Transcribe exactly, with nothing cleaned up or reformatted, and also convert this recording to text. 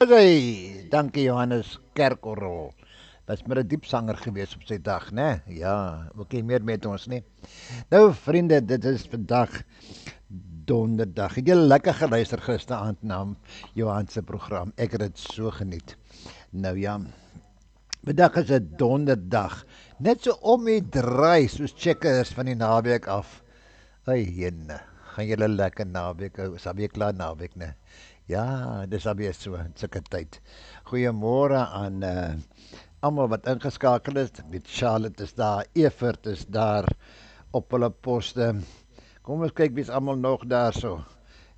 was hy. Dankie Johannes Kerkorrel. Was maar 'n diep sanger gewees op sy dag, né? Ja, ook nie meer met ons nie. Nou vriende, dit is vandag donderdag. Het jy lekker geluister gisteraand na Johan se program? Ek het dit so geniet. Nou ja, vandag is 'n donderdag. Net so om die draai soos checkers van die naweek af. Ai jene, gaan julle lekker naweek hou. Is alweer klaar naweek, né? Ja, dis alweer so, sulke tyd. Goeiemôre aan uh, almal wat ingeskakel is. Ek weet Charlotte is daar, Evert is daar op hulle poste. Kom ons kyk wie's almal nog daar so.